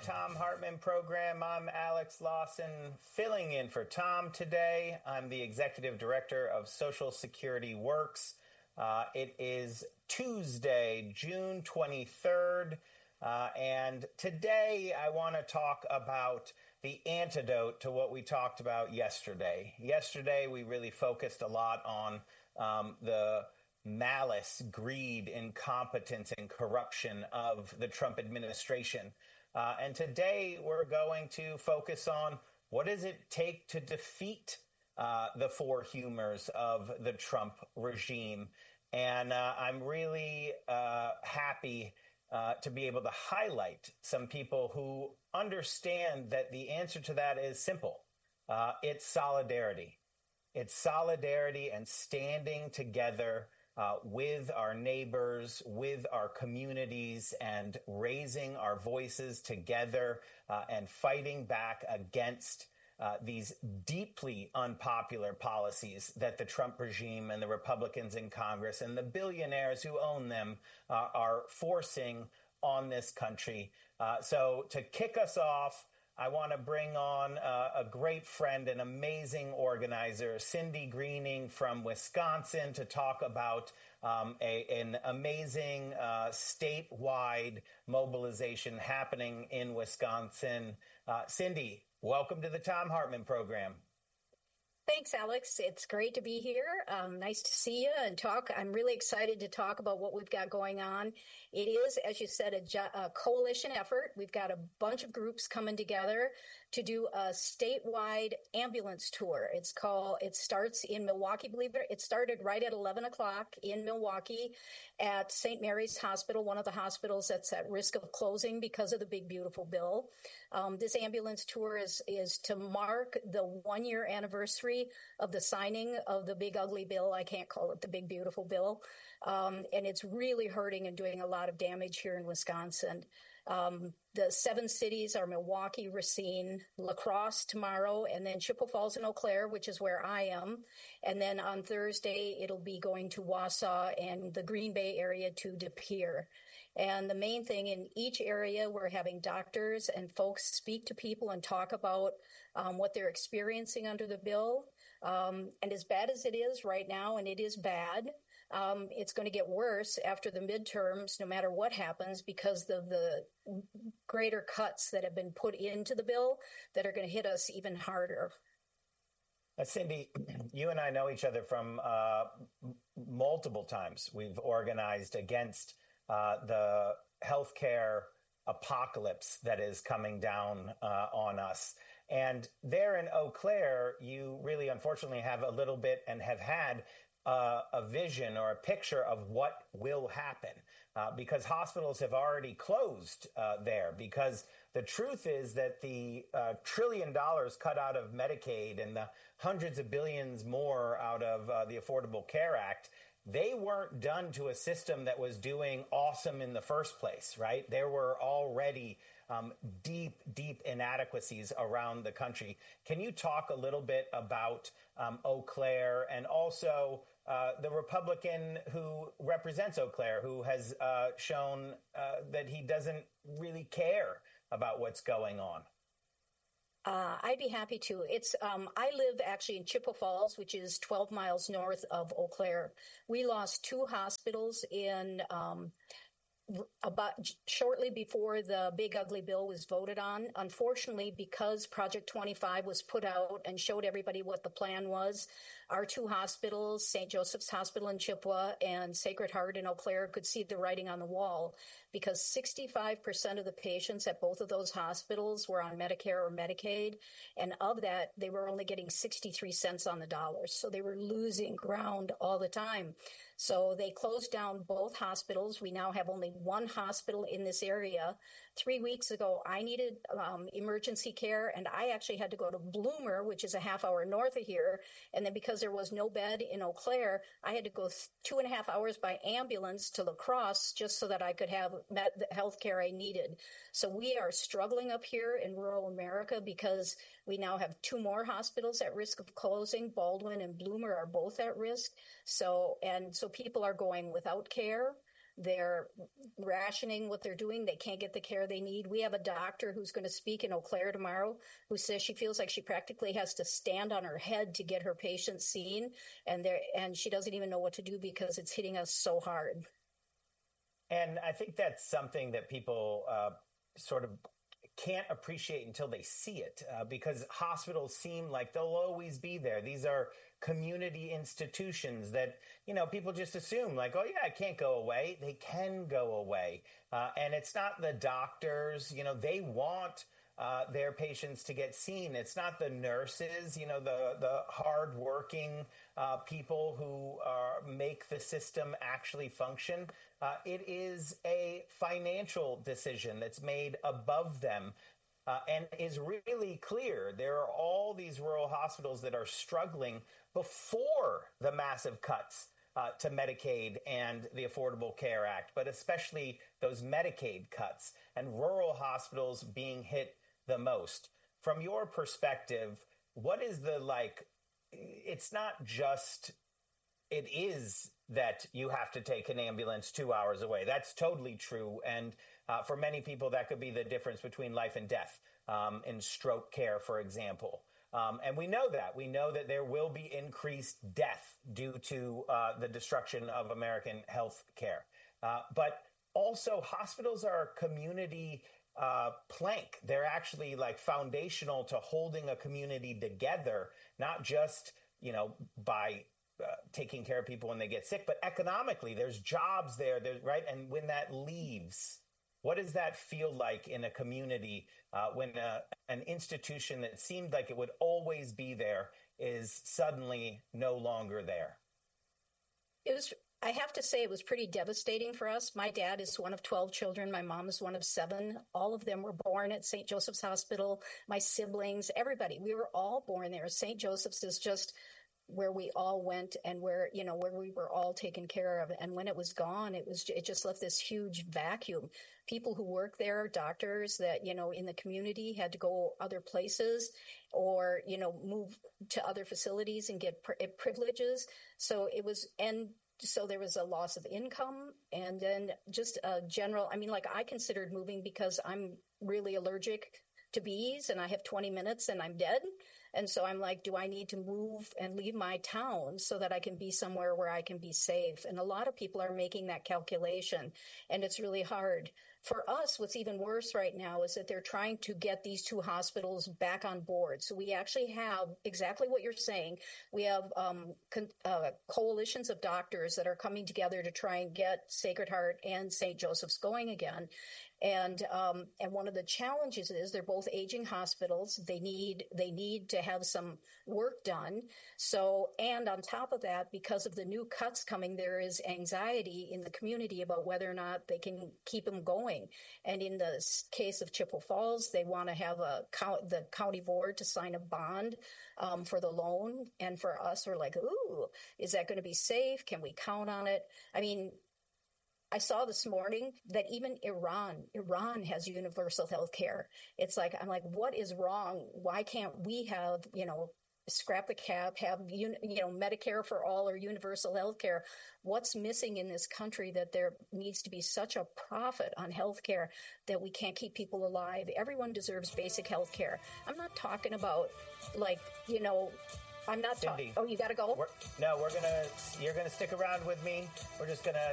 Thom Hartmann program. I'm Alex Lawson, filling in for Tom today. I'm the Executive Director of Social Security Works. It is Tuesday, June 23rd, and today I want to talk about the antidote to what we talked about yesterday. Yesterday, we really focused a lot on the malice, greed, incompetence, and corruption of the Trump administration. And today we're going to focus on what does it take to defeat the four humors of the Trump regime. And I'm really happy to be able to highlight some people who understand that the answer to that is simple. It's solidarity. It's solidarity and standing together with our neighbors, with our communities, and raising our voices together and fighting back against these deeply unpopular policies that the Trump regime and the Republicans in Congress and the billionaires who own them are forcing on this country. So to kick us off, I want to bring on a great friend, an amazing organizer, Cindy Greening from Wisconsin, to talk about an amazing statewide mobilization happening in Wisconsin. Cindy, welcome to the Thom Hartmann program. Thanks, Alex. It's great to be here. Nice to see you and talk. I'm really excited to talk about what we've got going on. It is, as you said, a coalition effort. We've got a bunch of groups coming together to do a statewide ambulance tour. It starts in Milwaukee, believe it. It started right at 11 o'clock in Milwaukee at St. Mary's Hospital, one of the hospitals that's at risk of closing because of the Big Beautiful Bill. This ambulance tour is to mark the 1-year anniversary of the signing of the Big Ugly Bill. I can't call it the Big Beautiful Bill. And it's really hurting and doing a lot of damage here in Wisconsin. The 7 cities are Milwaukee, Racine, La Crosse tomorrow, and then Chippewa Falls and Eau Claire, which is where I am. And then on Thursday, it'll be going to Wausau and the Green Bay area to De Pere. And the main thing in each area, we're having doctors and folks speak to people and talk about what they're experiencing under the bill. And as bad as it is right now, and it is bad, it's going to get worse after the midterms, no matter what happens, because of the greater cuts that have been put into the bill that are going to hit us even harder. Cindy, you and I know each other from multiple times. We've organized against the healthcare apocalypse that is coming down on us. And there in Eau Claire, you really unfortunately have a little bit and have had a vision or a picture of what will happen because hospitals have already closed there. Because the truth is that the $1 trillion cut out of Medicaid and the hundreds of billions more out of the Affordable Care Act, they weren't done to a system that was doing awesome in the first place, right? There were already deep inadequacies around the country. Can you talk a little bit about Eau Claire and also the Republican who represents Eau Claire, who has shown that he doesn't really care about what's going on? I'd be happy to. I live actually in Chippewa Falls, which is 12 miles north of Eau Claire. We lost 2 hospitals in about shortly before the Big Ugly Bill was voted on. Unfortunately, because Project 25 was put out and showed everybody what the plan was, our 2 hospitals, St. Joseph's Hospital in Chippewa and Sacred Heart in Eau Claire, could see the writing on the wall because 65% of the patients at both of those hospitals were on Medicare or Medicaid. And of that, they were only getting 63 cents on the dollar. So they were losing ground all the time. So they closed down both hospitals. We now have only 1 hospital in this area. 3 weeks ago, I needed emergency care, and I actually had to go to Bloomer, which is a half hour north of here. And then because there was no bed in Eau Claire, I had to go 2.5 hours by ambulance to La Crosse just so that I could have the health care I needed. So we are struggling up here in rural America because we now have 2 more hospitals at risk of closing. Baldwin and Bloomer are both at risk. So people are going without care. They're rationing what they're doing. They can't get the care they need. We have a doctor who's going to speak in Eau Claire tomorrow who says she feels like she practically has to stand on her head to get her patients seen. And she doesn't even know what to do because it's hitting us so hard. And I think that's something that people sort of can't appreciate until they see it, because hospitals seem like they'll always be there. These are community institutions that, people just assume like, oh yeah, it can't go away. They can go away. And it's not the doctors, they want their patients to get seen. It's not the nurses, the hardworking people who make the system actually function. It is a financial decision that's made above them and is really clear. There are all these rural hospitals that are struggling before the massive cuts to Medicaid and the Affordable Care Act, but especially those Medicaid cuts and rural hospitals being hit the most. From your perspective, what is it's not just, it is that you have to take an ambulance 2 hours away. That's totally true. And for many people, that could be the difference between life and death in stroke care, for example. And we know that. We know that there will be increased death due to the destruction of American health care. But also, hospitals are a community plank. They're actually foundational to holding a community together, not just, by taking care of people when they get sick, but economically, there's jobs there, right? And when that leaves, what does that feel like in a community when an institution that seemed like it would always be there is suddenly no longer there? I have to say it was pretty devastating for us. My dad is one of 12 children. My mom is one of 7. All of them were born at St. Joseph's Hospital. My siblings, everybody, we were all born there. St. Joseph's is just where we all went and where we were all taken care of. And when it was gone, it just left this huge vacuum. People who work there, doctors that, in the community had to go other places or, move to other facilities and get privileges. So there was a loss of income and then just a general, I considered moving because I'm really allergic to bees and I have 20 minutes and I'm dead. And so I'm like, do I need to move and leave my town so that I can be somewhere where I can be safe? And a lot of people are making that calculation and it's really hard. For us, what's even worse right now is that they're trying to get these 2 hospitals back on board. So we actually have exactly what you're saying. We have coalitions of doctors that are coming together to try and get Sacred Heart and St. Joseph's going again. And one of the challenges is they're both aging hospitals. They need to have some work done. So, and on top of that, because of the new cuts coming, there is anxiety in the community about whether or not they can keep them going. And in the case of Chippewa Falls, they want to have the county board to sign a bond for the loan. And for us, we're like, ooh, is that going to be safe? Can we count on it? I saw this morning that even Iran has universal health care. I'm like, what is wrong? Why can't we have, scrap the cap, have, Medicare for all or universal health care? What's missing in this country that there needs to be such a profit on health care that we can't keep people alive? Everyone deserves basic health care. I'm not talking about I'm not talking. Oh, you got to go? You're going to stick around with me. We're just going to